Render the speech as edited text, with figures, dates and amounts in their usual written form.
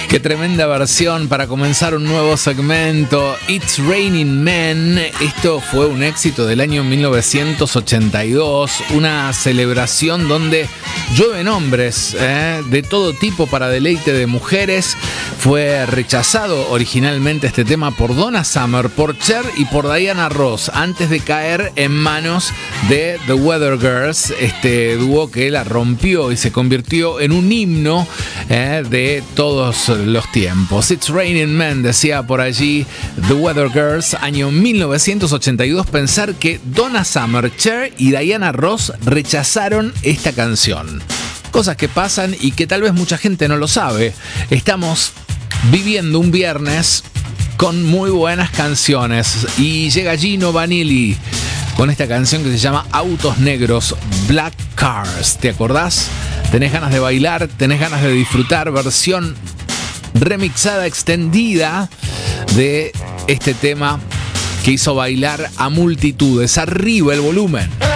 Qué tremenda versión para comenzar un nuevo segmento. It's Raining Men. Esto fue un éxito del año 1982. Una celebración donde llueven hombres de todo tipo para deleite de mujeres. Fue rechazado originalmente este tema por Donna Summer, por Cher y por Diana Ross, antes de caer en manos de The Weather Girls, este dúo que la rompió y se convirtió en un himno de todos los tiempos. It's Raining Men, decía por allí The Weather Girls, año 1982. Pensar que Donna Summer, Cher y Diana Ross rechazaron esta canción. Cosas que pasan y que tal vez mucha gente no lo sabe. Estamos viviendo un viernes con muy buenas canciones y llega Gino Vanilli con esta canción que se llama Autos Negros, Black Cars. ¿Te acordás? ¿Tenés ganas de bailar? ¿Tenés ganas de disfrutar? Versión remixada, extendida de este tema que hizo bailar a multitudes. Arriba el volumen.